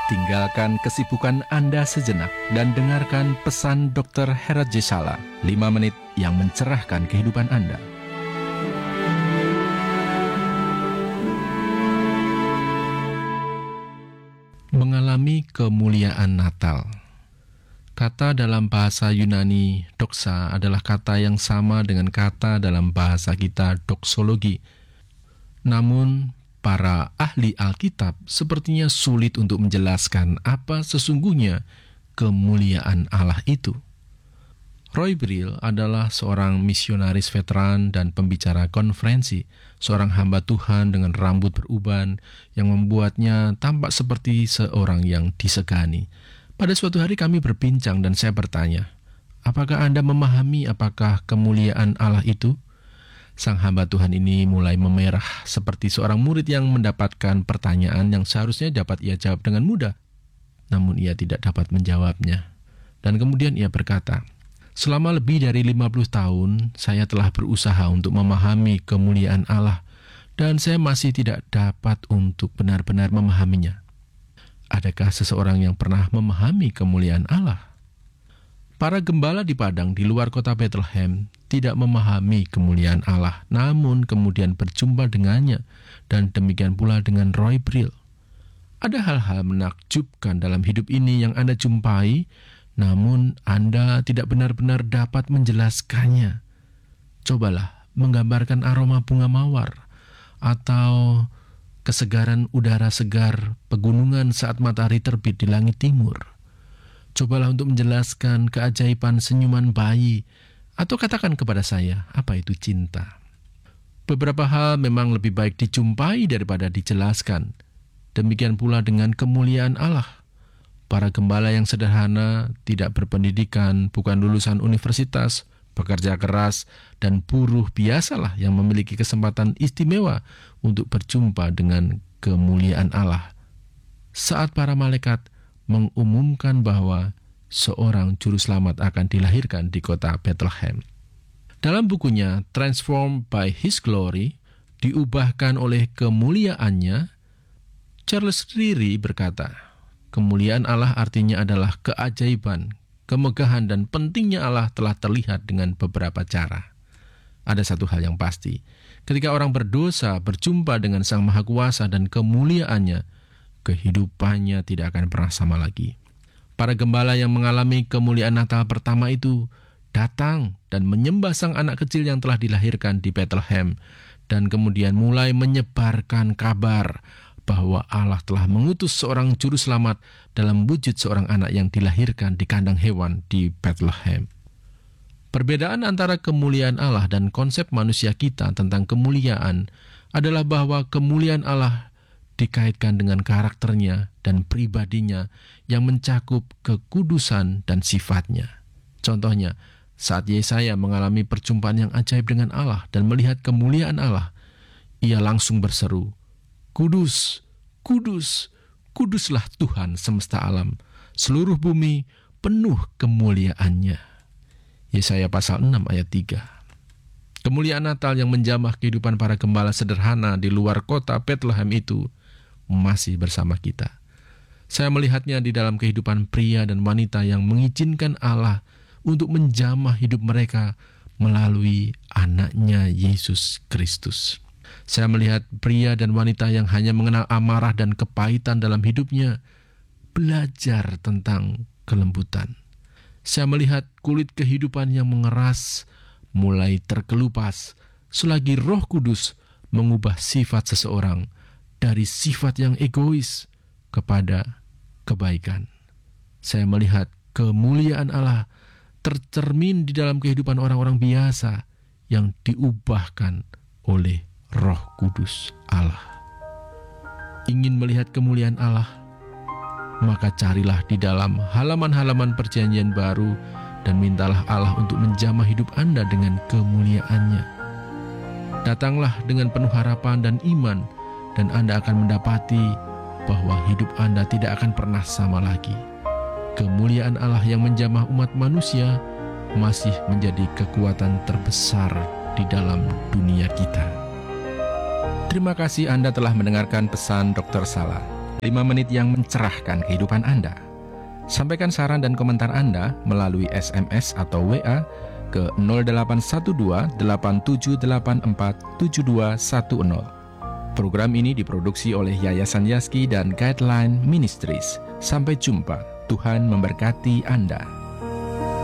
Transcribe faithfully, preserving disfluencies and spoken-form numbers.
Tinggalkan kesibukan Anda sejenak dan dengarkan pesan dokter Herat J. Sala, lima menit yang mencerahkan kehidupan Anda. Mengalami kemuliaan Natal. Kata dalam bahasa Yunani, doxa, adalah kata yang sama dengan kata dalam bahasa kita, doksologi. Namun, para ahli Alkitab sepertinya sulit untuk menjelaskan apa sesungguhnya kemuliaan Allah itu. Roy Brill adalah seorang misionaris veteran dan pembicara konferensi, seorang hamba Tuhan dengan rambut beruban yang membuatnya tampak seperti seorang yang disegani. Pada suatu hari kami berbincang dan saya bertanya, apakah Anda memahami apakah kemuliaan Allah itu? Sang hamba Tuhan ini mulai memerah seperti seorang murid yang mendapatkan pertanyaan yang seharusnya dapat ia jawab dengan mudah. Namun ia tidak dapat menjawabnya. Dan kemudian ia berkata, selama lebih dari lima puluh tahun, saya telah berusaha untuk memahami kemuliaan Allah, dan saya masih tidak dapat untuk benar-benar memahaminya. Adakah seseorang yang pernah memahami kemuliaan Allah? Para gembala di padang di luar kota Bethlehem tidak memahami kemuliaan Allah, namun kemudian berjumpa dengannya, dan demikian pula dengan Roy Brill. Ada hal-hal menakjubkan dalam hidup ini yang Anda jumpai, namun Anda tidak benar-benar dapat menjelaskannya. Cobalah menggambarkan aroma bunga mawar, atau kesegaran udara segar pegunungan saat matahari terbit di langit timur. Cobalah untuk menjelaskan keajaiban senyuman bayi, atau katakan kepada saya, apa itu cinta? Beberapa hal memang lebih baik dijumpai daripada dijelaskan. Demikian pula dengan kemuliaan Allah. Para gembala yang sederhana, tidak berpendidikan, bukan lulusan universitas, bekerja keras, dan buruh biasalah yang memiliki kesempatan istimewa untuk berjumpa dengan kemuliaan Allah. Saat para malaikat mengumumkan bahwa seorang juru selamat akan dilahirkan di kota Bethlehem. Dalam bukunya Transformed by His Glory, diubahkan oleh kemuliaannya, Charles Ryrie berkata, kemuliaan Allah artinya adalah keajaiban, kemegahan dan pentingnya Allah telah terlihat dengan beberapa cara. Ada satu hal yang pasti, ketika orang berdosa berjumpa dengan Sang Maha Kuasa dan kemuliaannya, kehidupannya tidak akan pernah sama lagi. Para gembala yang mengalami kemuliaan Natal pertama itu datang dan menyembah sang anak kecil yang telah dilahirkan di Bethlehem, dan kemudian mulai menyebarkan kabar bahwa Allah telah mengutus seorang juru selamat dalam wujud seorang anak yang dilahirkan di kandang hewan di Bethlehem. Perbedaan antara kemuliaan Allah dan konsep manusia kita tentang kemuliaan adalah bahwa kemuliaan Allah dikaitkan dengan karakternya dan pribadinya yang mencakup kekudusan dan sifatnya. Contohnya, saat Yesaya mengalami perjumpaan yang ajaib dengan Allah dan melihat kemuliaan Allah, ia langsung berseru, Kudus, kudus, kuduslah Tuhan semesta alam, seluruh bumi penuh kemuliaannya. Yesaya pasal enam ayat tiga. Kemuliaan Natal yang menjamah kehidupan para gembala sederhana di luar kota Bethlehem itu masih bersama kita. Saya melihatnya di dalam kehidupan pria dan wanita yang mengizinkan Allah untuk menjamah hidup mereka melalui anaknya Yesus Kristus. Saya melihat pria dan wanita yang hanya mengenal amarah dan kepahitan dalam hidupnya, belajar tentang kelembutan. Saya melihat kulit kehidupan yang mengeras mulai terkelupas selagi Roh Kudus mengubah sifat seseorang dari sifat yang egois kepada kebaikan. Saya melihat kemuliaan Allah tercermin di dalam kehidupan orang-orang biasa yang diubahkan oleh Roh Kudus Allah. Ingin melihat kemuliaan Allah? Maka carilah di dalam halaman-halaman perjanjian baru dan mintalah Allah untuk menjamah hidup Anda dengan kemuliaannya. Datanglah dengan penuh harapan dan iman, dan Anda akan mendapati bahwa hidup Anda tidak akan pernah sama lagi. Kemuliaan Allah yang menjamah umat manusia masih menjadi kekuatan terbesar di dalam dunia kita. Terima kasih Anda telah mendengarkan pesan dokter Sala. lima menit yang mencerahkan kehidupan Anda. Sampaikan saran dan komentar Anda melalui S M S atau W A ke nol delapan satu dua delapan tujuh delapan empat tujuh dua satu nol. Program ini diproduksi oleh Yayasan Yazki dan Guideline Ministries. Sampai jumpa, Tuhan memberkati Anda.